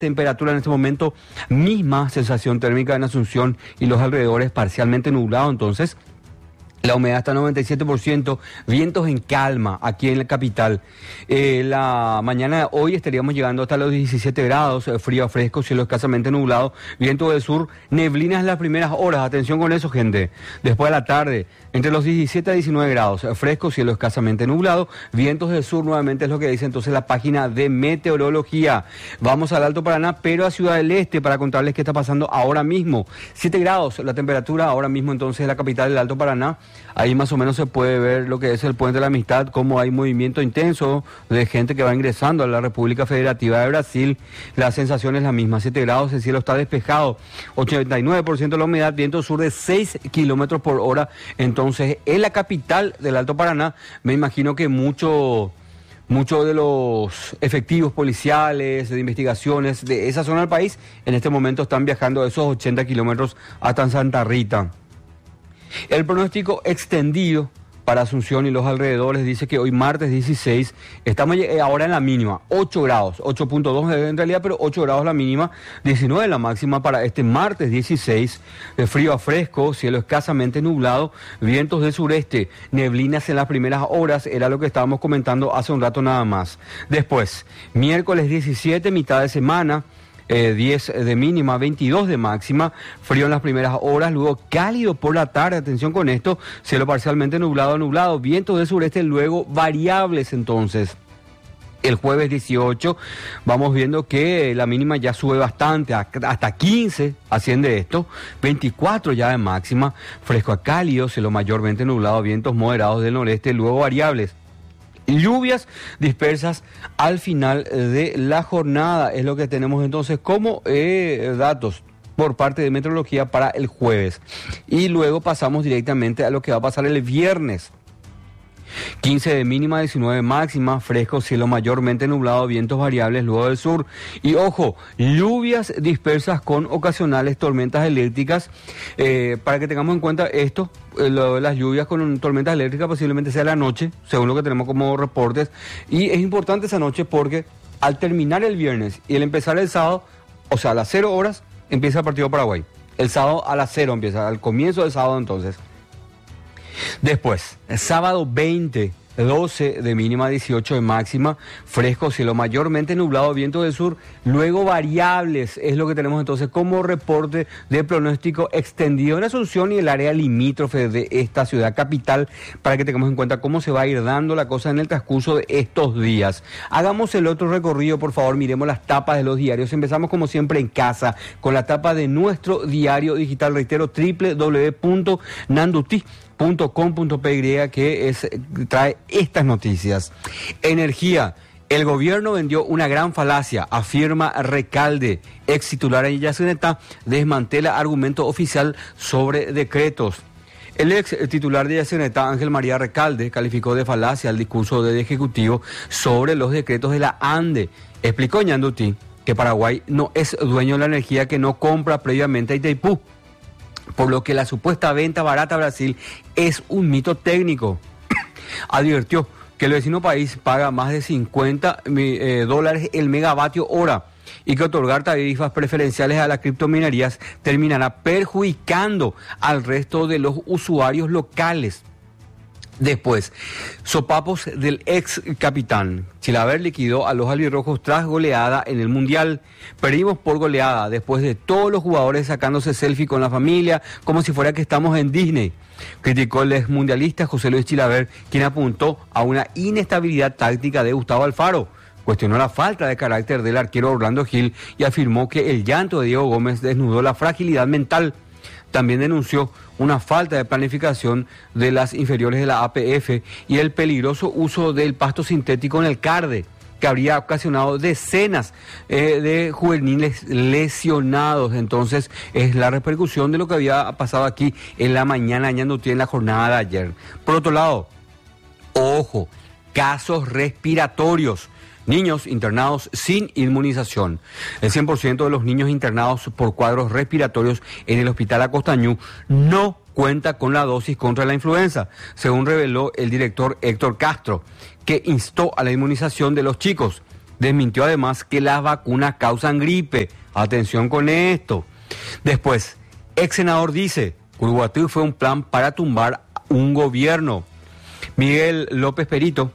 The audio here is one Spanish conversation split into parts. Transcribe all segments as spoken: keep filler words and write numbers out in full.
Temperatura en este momento, misma sensación térmica en Asunción y los alrededores, parcialmente nublado. Entonces, la humedad está al noventa y siete por ciento, vientos en calma aquí en la capital. Eh, la mañana de hoy estaríamos llegando hasta los diecisiete grados, eh, frío a fresco, cielo escasamente nublado, viento del sur, neblinas en las primeras horas, atención con eso, gente. Después de la tarde, entre los diecisiete a diecinueve grados, eh, fresco, cielo escasamente nublado, vientos del sur, nuevamente es lo que dice entonces la página de meteorología. Vamos al Alto Paraná, pero a Ciudad del Este para contarles qué está pasando ahora mismo. siete grados la temperatura ahora mismo entonces en la capital del Alto Paraná. Ahí más o menos se puede ver lo que es el Puente de la Amistad, cómo hay movimiento intenso de gente que va ingresando a la República Federativa de Brasil. La sensación es la misma, siete grados, el cielo está despejado, ochenta y nueve por ciento de la humedad, viento sur de seis kilómetros por hora. Entonces, en la capital del Alto Paraná, me imagino que mucho... Muchos de los efectivos policiales, de investigaciones de esa zona del país, en este momento están viajando esos ochenta kilómetros hasta Santa Rita. El pronóstico extendido para Asunción y los alrededores dice que hoy martes dieciséis, estamos ahora en la mínima, ocho grados, ocho punto dos en realidad, pero ocho grados la mínima, diecinueve la máxima para este martes dieciséis, de frío a fresco, cielo escasamente nublado, vientos del sureste, neblinas en las primeras horas, era lo que estábamos comentando hace un rato nada más. Después, miércoles diecisiete, mitad de semana, Eh, diez de mínima, veintidós de máxima, frío en las primeras horas, luego cálido por la tarde, atención con esto, cielo parcialmente nublado, nublado, vientos del sureste, luego variables entonces. El jueves dieciocho vamos viendo que la mínima ya sube bastante, hasta quince asciende esto, veinticuatro ya de máxima, fresco a cálido, cielo mayormente nublado, vientos moderados del noreste, luego variables. Lluvias dispersas al final de la jornada, es lo que tenemos entonces como eh, datos por parte de meteorología para el jueves. Y luego pasamos directamente a lo que va a pasar el viernes. quince de mínima, diecinueve de máxima, fresco, cielo mayormente nublado, vientos variables luego del sur. Y ojo, lluvias dispersas con ocasionales tormentas eléctricas. Eh, para que tengamos en cuenta esto, eh, lo de las lluvias con tormentas eléctricas posiblemente sea la noche, según lo que tenemos como reportes. Y es importante esa noche porque al terminar el viernes y el empezar el sábado, o sea, a las cero horas, empieza el partido Paraguay. El sábado a las cero empieza, al comienzo del sábado entonces. Después, sábado veinte, doce de mínima, dieciocho de máxima, fresco, cielo mayormente nublado, viento del sur, luego variables, es lo que tenemos entonces como reporte de pronóstico extendido en Asunción y el área limítrofe de esta ciudad capital, para que tengamos en cuenta cómo se va a ir dando la cosa en el transcurso de estos días. Hagamos el otro recorrido, por favor, miremos las tapas de los diarios. Empezamos como siempre en casa, con la tapa de nuestro diario digital, reitero, doble u doble u doble u punto nanduti punto com punto p y, que es, trae estas noticias. Energía. El gobierno vendió una gran falacia, afirma Recalde. Ex titular en Yacyretá desmantela argumento oficial sobre decretos. El ex titular de Yacyretá, Ángel María Recalde, calificó de falacia el discurso del Ejecutivo sobre los decretos de la ANDE. Explicó Ñandutí que Paraguay no es dueño de la energía que no compra previamente a Itaipú, por lo que la supuesta venta barata a Brasil es un mito técnico. Advirtió que el vecino país paga más de cincuenta eh, dólares el megavatio hora y que otorgar tarifas preferenciales a las criptominerías terminará perjudicando al resto de los usuarios locales. Después, sopapos del ex capitán. Chilaver liquidó a los albirrojos tras goleada en el Mundial. Perdimos por goleada después de todos los jugadores sacándose selfie con la familia, como si fuera que estamos en Disney. Criticó el ex mundialista José Luis Chilaver, quien apuntó a una inestabilidad táctica de Gustavo Alfaro. Cuestionó la falta de carácter del arquero Orlando Gil y afirmó que el llanto de Diego Gómez desnudó la fragilidad mental. También denunció una falta de planificación de las inferiores de la A P F y el peligroso uso del pasto sintético en el CARDE, que habría ocasionado decenas eh, de juveniles lesionados. Entonces, es la repercusión de lo que había pasado aquí en la mañana, añadiendo en la jornada de ayer. Por otro lado, ojo, casos respiratorios. Niños internados sin inmunización. El cien por ciento de los niños internados por cuadros respiratorios en el Hospital Acostañú no cuenta con la dosis contra la influenza, según reveló el director Héctor Castro, que instó a la inmunización de los chicos. desmintió además que las vacunas causan gripe. Atención con esto. Después, ex senador dice, Curuguatú fue un plan para tumbar un gobierno. Miguel López Perito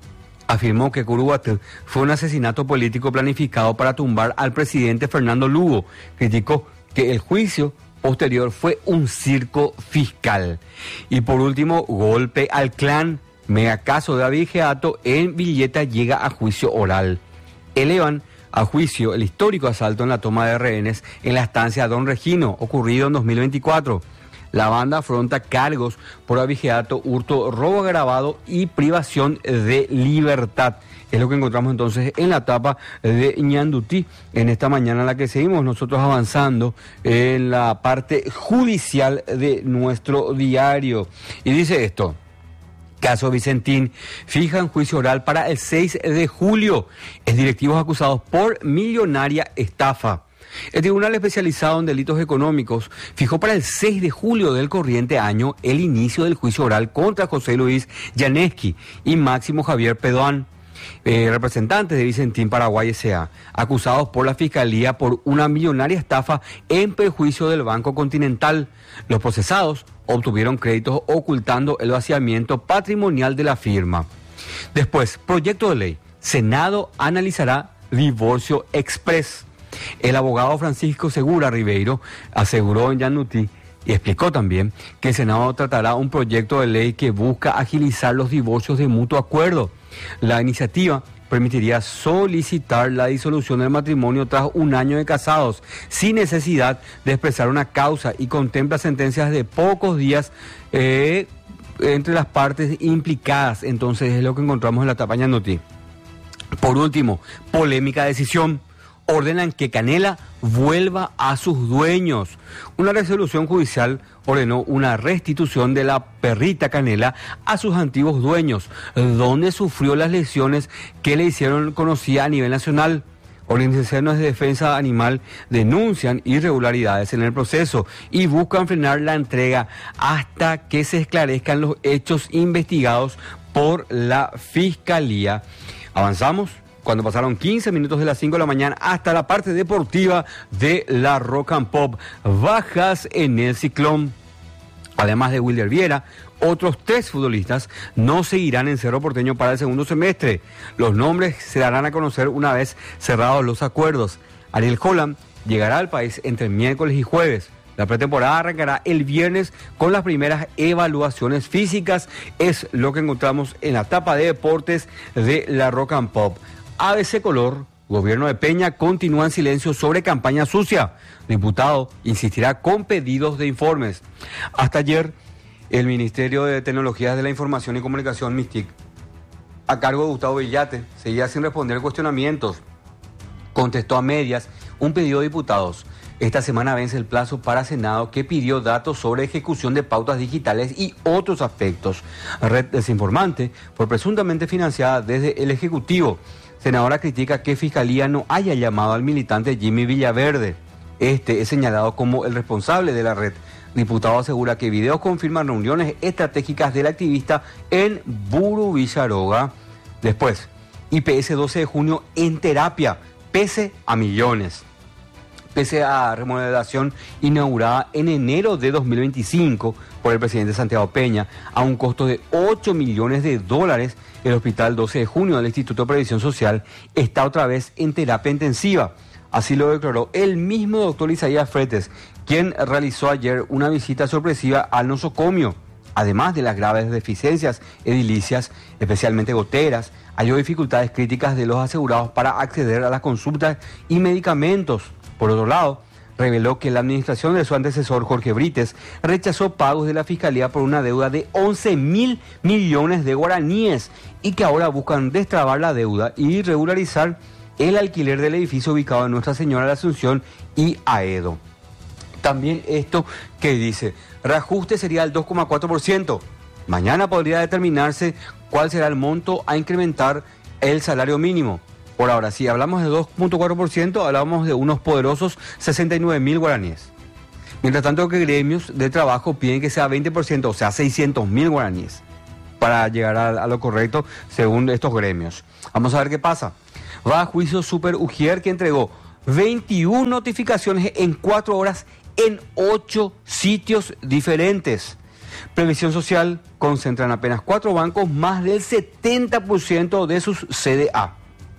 afirmó que Curuguatú fue un asesinato político planificado para tumbar al presidente Fernando Lugo. Criticó que el juicio posterior fue un circo fiscal. Y por último, golpe al clan. Mega caso de abigeato en Villeta llega a juicio oral. Elevan a juicio el histórico asalto en la toma de rehenes en la estancia Don Regino, ocurrido en dos mil veinticuatro. La banda afronta cargos por abigeato, hurto, robo agravado y privación de libertad. Es lo que encontramos entonces en la tapa de Ñandutí, en esta mañana en la que seguimos nosotros avanzando en la parte judicial de nuestro diario. Y dice esto: caso Vicentín, fijan juicio oral para el seis de julio. Es directivos acusados por millonaria estafa. El Tribunal Especializado en Delitos Económicos fijó para el seis de julio del corriente año el inicio del juicio oral contra José Luis Yaneski y Máximo Javier Pedoan, eh, representantes de Vicentín Paraguay S A, acusados por la Fiscalía por una millonaria estafa en perjuicio del Banco Continental. Los procesados obtuvieron créditos ocultando el vaciamiento patrimonial de la firma. Después, proyecto de ley. Senado analizará divorcio express. El abogado Francisco Segura Ribeiro aseguró en Ñandutí y explicó también que el Senado tratará un proyecto de ley que busca agilizar los divorcios de mutuo acuerdo. La iniciativa permitiría solicitar la disolución del matrimonio tras un año de casados, sin necesidad de expresar una causa, y contempla sentencias de pocos días eh, entre las partes implicadas. Entonces es lo que encontramos en la tapa Ñandutí. Por último, polémica decisión. Ordenan que Canela vuelva a sus dueños. Una resolución judicial ordenó una restitución de la perrita Canela a sus antiguos dueños, donde sufrió las lesiones que le hicieron conocida a nivel nacional. Organizaciones de defensa animal denuncian irregularidades en el proceso y buscan frenar la entrega hasta que se esclarezcan los hechos investigados por la Fiscalía. Avanzamos cuando pasaron quince minutos de las cinco de la mañana hasta la parte deportiva de la Rock and Pop. Bajas en el Ciclón. Además de Wilder Viera, otros tres futbolistas no seguirán en Cerro Porteño para el segundo semestre. Los nombres se darán a conocer una vez cerrados los acuerdos. Ariel Holland llegará al país entre miércoles y jueves. La pretemporada arrancará el viernes con las primeras evaluaciones físicas. Es lo que encontramos en la tapa de deportes de la Rock and Pop. A B C Color, gobierno de Peña continúa en silencio sobre campaña sucia. Diputado insistirá con pedidos de informes. Hasta ayer, el Ministerio de Tecnologías de la Información y Comunicación, MISTIC, a cargo de Gustavo Villate, seguía sin responder cuestionamientos. Contestó a medias un pedido de diputados. Esta semana vence el plazo para Senado, que pidió datos sobre ejecución de pautas digitales y otros aspectos. Red Desinformante fue presuntamente financiada desde el Ejecutivo. Senadora critica que Fiscalía no haya llamado al militante Jimmy Villaverde. Este es señalado como el responsable de la red. Diputado asegura que videos confirman reuniones estratégicas del activista en Buru Villaroga. Después, I P S doce de junio en terapia, pese a millones. Pese a remodelación inaugurada en enero de dos mil veinticinco por el presidente Santiago Peña, a un costo de ocho millones de dólares, el Hospital doce de junio del Instituto de Previsión Social está otra vez en terapia intensiva. Así lo declaró el mismo doctor Isaías Fretes, quien realizó ayer una visita sorpresiva al nosocomio. Además de las graves deficiencias edilicias, especialmente goteras, halló dificultades críticas de los asegurados para acceder a las consultas y medicamentos. Por otro lado, reveló que la administración de su antecesor, Jorge Brites, rechazó pagos de la Fiscalía por una deuda de once mil millones de guaraníes y que ahora buscan destrabar la deuda y regularizar el alquiler del edificio ubicado en Nuestra Señora de la Asunción y Aedo. También esto que dice, reajuste sería el dos coma cuatro por ciento. Mañana podría determinarse cuál será el monto a incrementar el salario mínimo. Por ahora, si hablamos de dos coma cuatro por ciento, hablamos de unos poderosos sesenta y nueve mil guaraníes. Mientras tanto que gremios de trabajo piden que sea veinte por ciento, o sea, seiscientos mil guaraníes, para llegar a, a lo correcto según estos gremios. Vamos a ver qué pasa. Va a juicio Super Ujier, que entregó veintiuna notificaciones en cuatro horas en ocho sitios diferentes. Previsión Social concentra en apenas cuatro bancos más del setenta por ciento de sus C D A.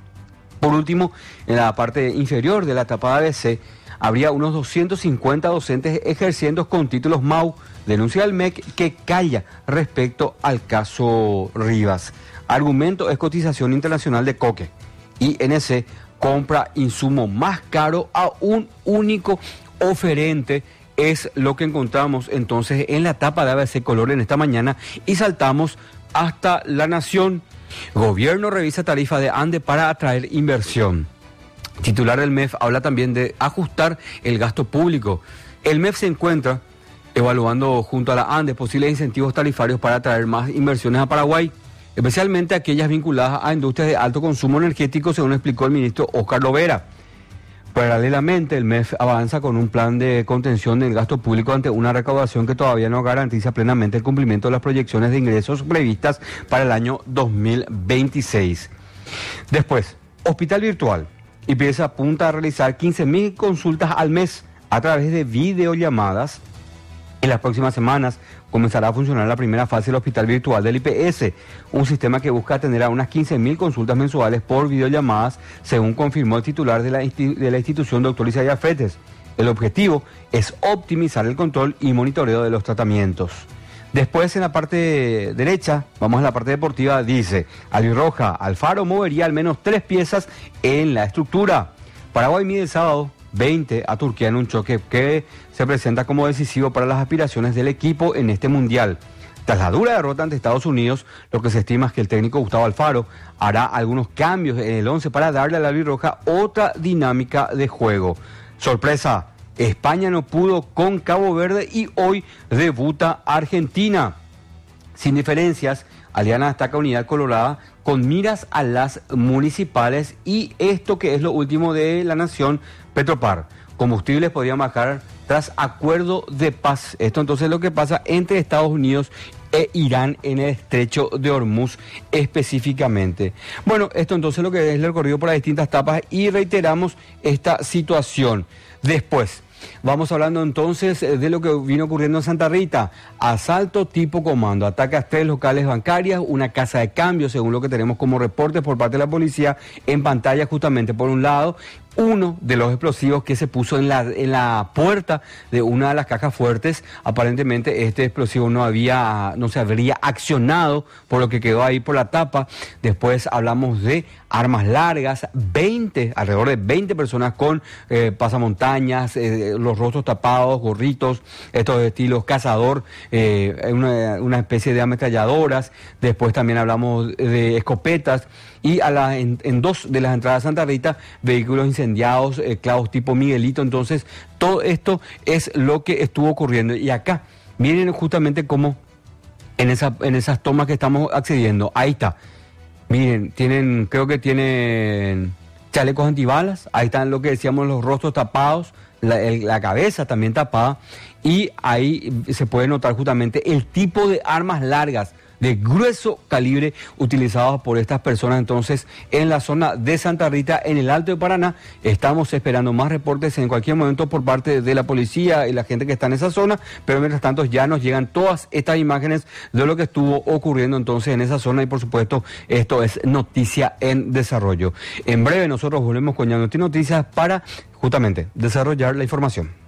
Por último, en la parte inferior de la tapa de A B C, habría unos doscientos cincuenta docentes ejerciendo con títulos M A U. Denuncia el M E C que calla respecto al caso Rivas. Argumento es cotización internacional de coque. I N C compra insumo más caro a un único oferente. Es lo que encontramos entonces en la tapa de A B C Color en esta mañana y saltamos hasta La Nación. Gobierno revisa tarifa de ANDE para atraer inversión. Titular del M E F habla también de ajustar el gasto público. El M E F se encuentra evaluando junto a la ANDE posibles incentivos tarifarios para atraer más inversiones a Paraguay, especialmente aquellas vinculadas a industrias de alto consumo energético, según explicó el ministro Óscar Lovera. Paralelamente, el M E F avanza con un plan de contención del gasto público ante una recaudación que todavía no garantiza plenamente el cumplimiento de las proyecciones de ingresos previstas para el año dos mil veintiséis. Después, Hospital Virtual. I P S apunta a realizar quince mil consultas al mes a través de videollamadas. En las próximas semanas comenzará a funcionar la primera fase del Hospital Virtual del I P S, un sistema que busca atender a unas quince mil consultas mensuales por videollamadas, según confirmó el titular de la, de la institución, doctor Isaías Fretes. El objetivo es optimizar el control y monitoreo de los tratamientos. Después, en la parte derecha, vamos a la parte deportiva, dice, Albirroja, Alfaro movería al menos tres piezas en la estructura. Paraguay mide el sábado veinte a Turquía en un choque que se presenta como decisivo para las aspiraciones del equipo en este mundial. Tras la dura derrota ante Estados Unidos, lo que se estima es que el técnico Gustavo Alfaro hará algunos cambios en el once para darle a la albirroja otra dinámica de juego. Sorpresa, España no pudo con Cabo Verde y hoy debuta Argentina. Sin diferencias, Aliana destaca Unidad Colorada con miras a las municipales y esto que es lo último de La Nación, Petropar. Combustibles podrían bajar tras acuerdo de paz. Esto entonces es lo que pasa entre Estados Unidos e Irán en el estrecho de Hormuz específicamente. Bueno, esto entonces es lo que es el recorrido por las distintas etapas y reiteramos esta situación. Después, vamos hablando entonces de lo que vino ocurriendo en Santa Rita. Asalto tipo comando, ataca a tres locales bancarias, una casa de cambio, según lo que tenemos como reportes por parte de la policía en pantalla, justamente por un lado. Uno de los explosivos que se puso en la, en la puerta de una de las cajas fuertes, aparentemente este explosivo no había, no se habría accionado, por lo que quedó ahí por la tapa. Después hablamos de armas largas, veinte, alrededor de veinte personas con eh, pasamontañas, eh, los rostros tapados, gorritos, estos estilos cazador, eh, una, una especie de ametralladoras. Después también hablamos de escopetas. Y a la, en, en dos de las entradas de Santa Rita, vehículos incendiados, eh, clavos tipo Miguelito. Entonces, todo esto es lo que estuvo ocurriendo. Y acá, miren justamente cómo en, esa, en esas tomas que estamos accediendo, ahí está. Miren, tienen, creo que tienen chalecos antibalas, ahí están lo que decíamos, los rostros tapados, la, el, la cabeza también tapada. Y ahí se puede notar justamente el tipo de armas largas, de grueso calibre, utilizados por estas personas entonces en la zona de Santa Rita, en el Alto de Paraná. Estamos esperando más reportes en cualquier momento por parte de la policía y la gente que está en esa zona, pero mientras tanto ya nos llegan todas estas imágenes de lo que estuvo ocurriendo entonces en esa zona y por supuesto esto es noticia en desarrollo. En breve nosotros volvemos con ya Noticias para justamente desarrollar la información.